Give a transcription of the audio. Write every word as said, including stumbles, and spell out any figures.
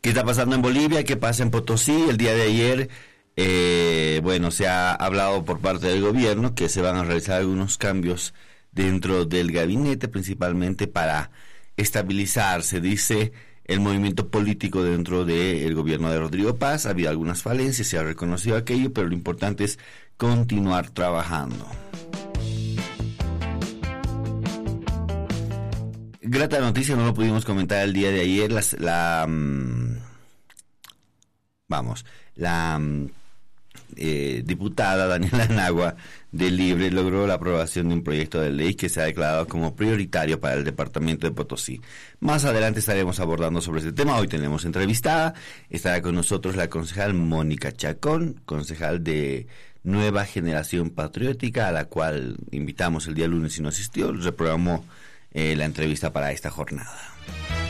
¿Qué está pasando en Bolivia? ¿Qué pasa en Potosí? El día de ayer, eh, bueno, se ha hablado por parte del gobierno que se van a realizar algunos cambios dentro del gabinete, principalmente para estabilizar, se dice, el movimiento político dentro del gobierno de Rodrigo Paz. Ha habido algunas falencias, se ha reconocido aquello, pero lo importante es continuar trabajando. Grata noticia, no lo pudimos comentar el día de ayer, las, la... Um, vamos, la um, eh, diputada Daniela Nagua de Libre logró la aprobación de un proyecto de ley que se ha declarado como prioritario para el departamento de Potosí. Más adelante estaremos abordando sobre este tema. Hoy tenemos entrevistada, estará con nosotros la concejal Mónica Chacón, concejal de Nueva Generación Patriótica, a la cual invitamos el día lunes y no asistió, reprogramó Eh, la entrevista para esta jornada.